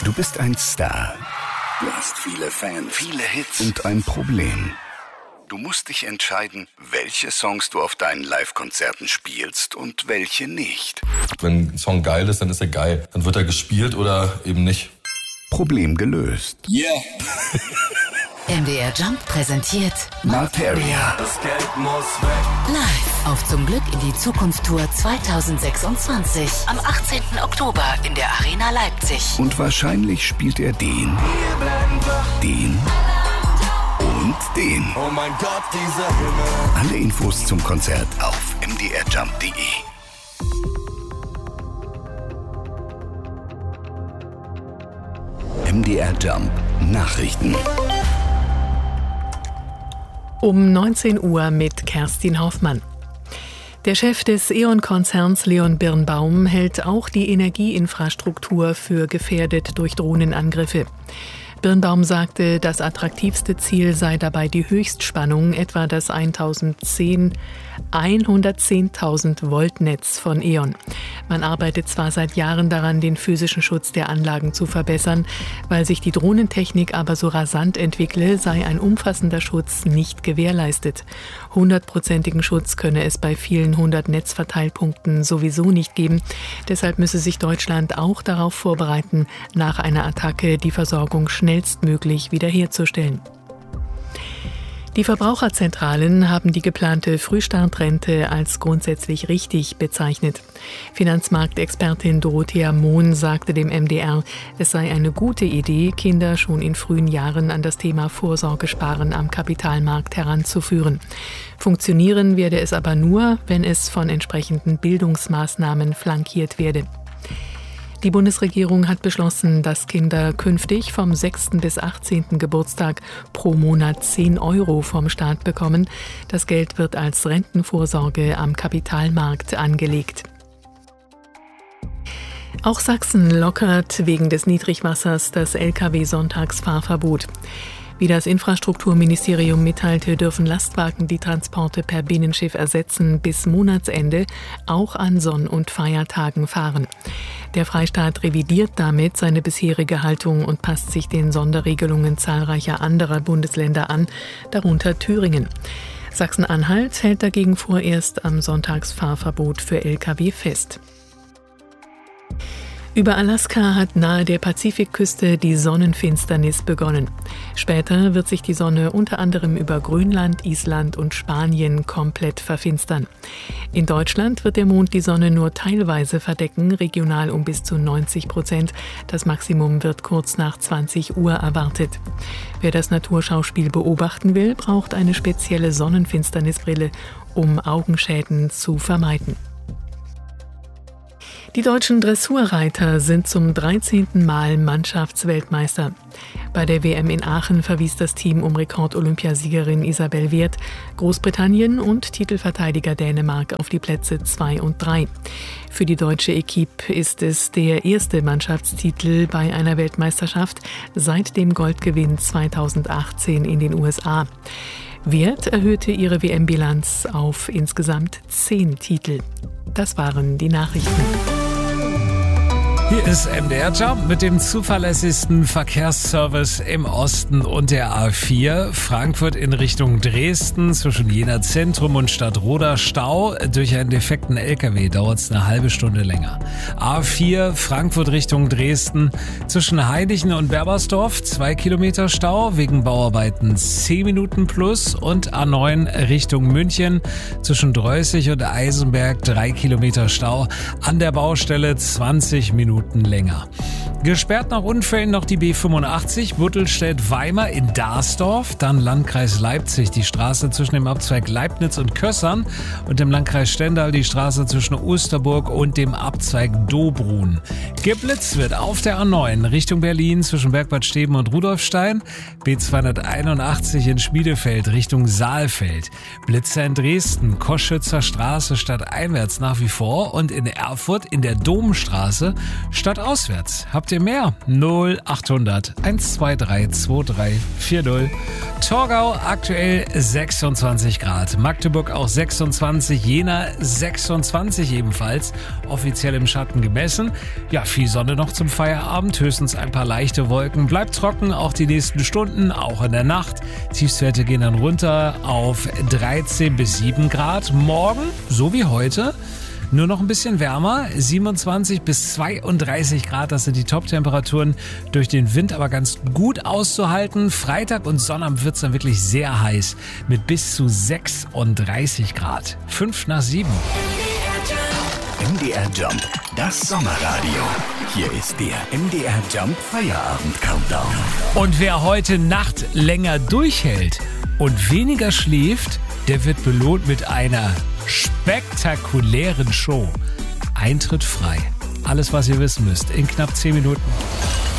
Du bist ein Star. Du hast viele Fans, viele Hits und ein Problem. Du musst dich entscheiden, welche Songs du auf deinen Live-Konzerten spielst und welche nicht. Wenn ein Song geil ist, dann ist er geil. Dann wird er gespielt oder eben nicht. Problem gelöst. Yeah! MDR Jump präsentiert Materia. Das Geld muss weg. Live auf Zum Glück in die Zukunft Tour 2026. Am 18. Oktober in der Arena Leipzig. Und wahrscheinlich spielt er den und den. Oh mein Gott, dieser Himmel. Alle Infos zum Konzert auf mdrjump.de. MDR Jump Nachrichten. Um 19 Uhr mit Kerstin Hoffmann. Der Chef des E.ON-Konzerns Leon Birnbaum hält auch die Energieinfrastruktur für gefährdet durch Drohnenangriffe. Birnbaum sagte, das attraktivste Ziel sei dabei die Höchstspannung, etwa das 110.000 Volt Netz von E.ON. Man arbeitet zwar seit Jahren daran, den physischen Schutz der Anlagen zu verbessern, weil sich die Drohnentechnik aber so rasant entwickle, sei ein umfassender Schutz nicht gewährleistet. 100%igen Schutz könne es bei vielen 100 Netzverteilpunkten sowieso nicht geben. Deshalb müsse sich Deutschland auch darauf vorbereiten, nach einer Attacke die Versorgung schnellstmöglich wiederherzustellen. Die Verbraucherzentralen haben die geplante Frühstartrente als grundsätzlich richtig bezeichnet. Finanzmarktexpertin Dorothea Mohn sagte dem MDR, es sei eine gute Idee, Kinder schon in frühen Jahren an das Thema Vorsorgesparen am Kapitalmarkt heranzuführen. Funktionieren werde es aber nur, wenn es von entsprechenden Bildungsmaßnahmen flankiert werde. Die Bundesregierung hat beschlossen, dass Kinder künftig vom 6. bis 18. Geburtstag pro Monat 10 € vom Staat bekommen. Das Geld wird als Rentenvorsorge am Kapitalmarkt angelegt. Auch Sachsen lockert wegen des Niedrigwassers das Lkw-Sonntagsfahrverbot. Wie das Infrastrukturministerium mitteilte, dürfen Lastwagen die Transporte per Binnenschiff ersetzen, bis Monatsende auch an Sonn- und Feiertagen fahren. Der Freistaat revidiert damit seine bisherige Haltung und passt sich den Sonderregelungen zahlreicher anderer Bundesländer an, darunter Thüringen. Sachsen-Anhalt hält dagegen vorerst am Sonntagsfahrverbot für Lkw fest. Über Alaska hat nahe der Pazifikküste die Sonnenfinsternis begonnen. Später wird sich die Sonne unter anderem über Grönland, Island und Spanien komplett verfinstern. In Deutschland wird der Mond die Sonne nur teilweise verdecken, regional um bis zu 90%. Das Maximum wird kurz nach 20 Uhr erwartet. Wer das Naturschauspiel beobachten will, braucht eine spezielle Sonnenfinsternisbrille, um Augenschäden zu vermeiden. Die deutschen Dressurreiter sind zum 13. Mal Mannschaftsweltmeister. Bei der WM in Aachen verwies das Team um Rekord-Olympiasiegerin Isabel Wert Großbritannien und Titelverteidiger Dänemark auf die Plätze 2 und 3. Für die deutsche Equipe ist es der erste Mannschaftstitel bei einer Weltmeisterschaft seit dem Goldgewinn 2018 in den USA. Wert erhöhte ihre WM-Bilanz auf insgesamt 10 Titel. Das waren die Nachrichten. Hier ist MDR Jump mit dem zuverlässigsten Verkehrsservice im Osten und der A4. Frankfurt in Richtung Dresden zwischen Jena Zentrum und Stadtroda Stau. Durch einen defekten LKW dauert es eine halbe Stunde länger. A4 Frankfurt Richtung Dresden zwischen Heinichen und Berbersdorf 2 Kilometer Stau wegen Bauarbeiten 10 Minuten plus und A9 Richtung München zwischen Dreußig und Eisenberg 3 Kilometer Stau. An der Baustelle 20 Minuten länger. Gesperrt nach Unfällen noch die B85 Buttelstedt-Weimar in Darsdorf, dann Landkreis Leipzig die Straße zwischen dem Abzweig Leibniz und Kössern und im Landkreis Stendal die Straße zwischen Osterburg und dem Abzweig Dobrun. Geblitzt wird auf der A9 Richtung Berlin zwischen Bergbad Steben und Rudolfstein, B281 in Schmiedefeld Richtung Saalfeld, Blitzer in Dresden, Koschützer Straße stadteinwärts nach wie vor und in Erfurt in der Domstraße stadtauswärts. Habt habt ihr mehr? 0800 123 2340. Torgau aktuell 26 Grad. Magdeburg auch 26. Jena 26 ebenfalls. Offiziell im Schatten gemessen. Ja, viel Sonne noch zum Feierabend. Höchstens ein paar leichte Wolken. Bleibt trocken auch die nächsten Stunden, auch in der Nacht. Tiefstwerte gehen dann runter auf 13 bis 7 Grad. Morgen, so wie heute, nur noch ein bisschen wärmer, 27 bis 32 Grad, das sind die Top-Temperaturen, durch den Wind aber ganz gut auszuhalten. Freitag und Sonnabend wird es dann wirklich sehr heiß mit bis zu 36 Grad. 5 nach 7. MDR Jump, das Sommerradio. Hier ist der MDR Jump Feierabend-Countdown. Und wer heute Nacht länger durchhält und weniger schläft, der wird belohnt mit einer spektakulären Show. Eintritt frei. Alles, was ihr wissen müsst, in knapp 10 Minuten.